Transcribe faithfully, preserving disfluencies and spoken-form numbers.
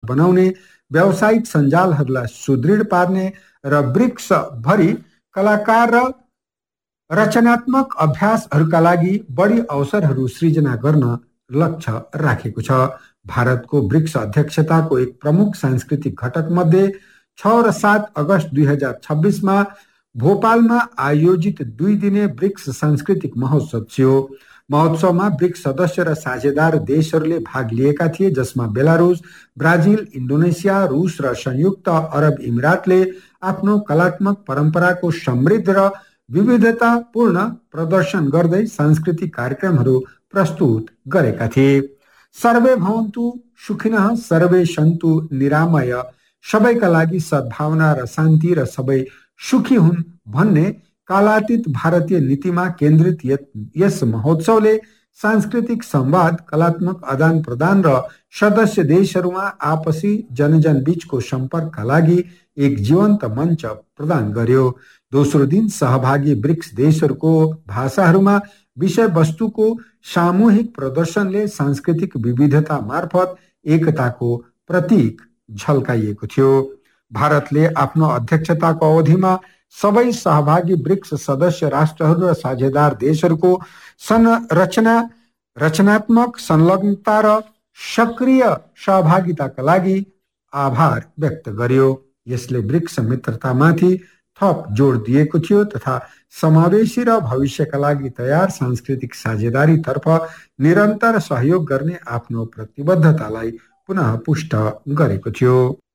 बनाउने, व्यावसायिक सञ्जालहरूलाई सुदृढ पार्ने र ब्रिक्स भरि कलाकार र रचनात्मक अभ्यासहरूका लागि बढी अवसरहरू सृजना गर्न लक्ष्य राखेको छ। भारतको ब्रिक्स अध्यक्षताको एक प्रमुख सांस्कृतिक घटक मध्ये छ र सात अगस्त दुई हजार छब्बिसमा भोपालमा आयोजित दुई दिने ब्रिक्स सांस्कृतिक महोत्सव थियो। महोत्सवमा ब्रिक्स सदस्य र साझेदार देशहरूले भाग लिएका थिए, जसमा बेलारुस, ब्राजिल, इन्डोनेसिया, रुस र संयुक्त अरब इमिरातले आफ्नो कलात्मक परम्पराको समृद्ध र विविधतापूर्ण प्रदर्शन गर्दै सांस्कृतिक कार्यक्रमहरू प्रस्तुत गरेका थिए। सर्वे भवन्तु सुखिनः सर्वे सन्तु निरामय, सबैका लागि सद्भावना र शान्ति र सबै सुखी हुन् भन्ने कालातीत भारतीय नीतिमा केन्द्रित यस महोत्सवले सांस्कृतिक संवाद, कलात्मक आदान प्रदान र सदस्य देशहरूमा आपसी जनजन बीचको सम्पर्कका लागि एक जीवन्त मञ्च प्रदान गर्यो। दोस्रो दिन सहभागी ब्रिक्स देशहरूको भाषाहरूमा विषयवस्तुको सामूहिक प्रदर्शनले सांस्कृतिक विविधता मार्फत एकताको प्रतीक झल्काइएको थियो। भारतले आफ्नो अध्यक्षताको अवधिमा सबै सहभागी ब्रिक्स सदस्य राष्ट्रहरू र साझेदार देशहरूको संरचना रचनात्मक संलग्नता र सक्रिय सहभागिताका लागि आभार व्यक्त गर्यो। यसले ब्रिक्स मित्रतामाथि थप जोड दिएको थियो तथा समावेशी र भविष्यका लागि तयार सांस्कृतिक साझेदारीतर्फ निरन्तर सहयोग गर्ने आफ्नो प्रतिबद्धतालाई पुनः पुष्ट गरेको थियो।